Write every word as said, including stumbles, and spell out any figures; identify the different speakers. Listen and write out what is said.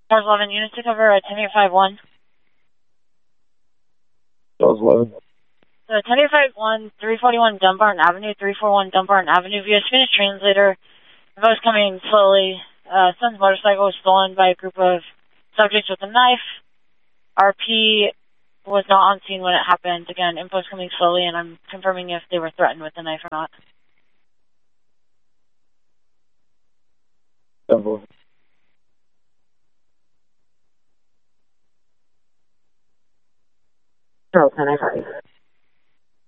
Speaker 1: Stars eleven, units to cover at ten eight five one.
Speaker 2: Stars eleven.
Speaker 1: So ten eight five one, three forty-one Dumbarton Avenue, three forty-one Dumbarton Avenue via Spanish translator. The boat's coming slowly. Uh, son's motorcycle was stolen by a group of subjects with a knife. R P was not on scene when it happened. Again, info's coming slowly, and I'm confirming if they were threatened with a knife or not.
Speaker 2: Double.
Speaker 1: Zero ten, I got you.